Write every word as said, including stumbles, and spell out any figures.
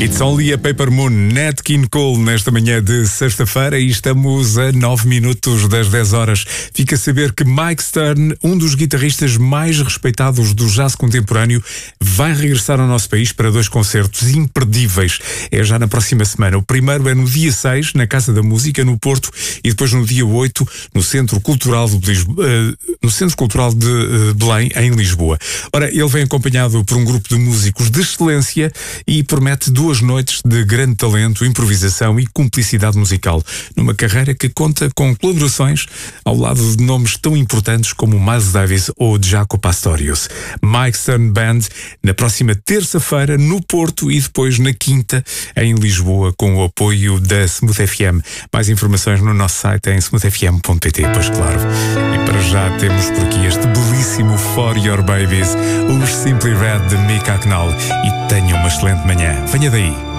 It's Only a Paper Moon, Nat King Cole, nesta manhã de sexta-feira, e estamos a nove minutos das dez horas. Fica a saber que Mike Stern, um dos guitarristas mais respeitados do jazz contemporâneo, vai regressar ao nosso país para dois concertos imperdíveis. É já na próxima semana. O primeiro é no dia seis, na Casa da Música, no Porto, e depois no dia oito, no Centro Cultural de, Lisboa, uh, no Centro Cultural de uh, Belém, em Lisboa. Ora, ele vem acompanhado por um grupo de músicos de excelência e promete duas noites de grande talento, improvisação e cumplicidade musical, numa carreira que conta com colaborações ao lado de nomes tão importantes como Miles Davis ou Jaco Pastorius. Mike Stern Band, na próxima terça-feira no Porto e depois na quinta em Lisboa, com o apoio da Smooth F M. Mais informações no nosso site em smooth f m ponto p t, pois claro. E para já temos por aqui este belíssimo For Your Babies, os Simply Red de Mika Knall. E tenham uma excelente manhã. Venha daí.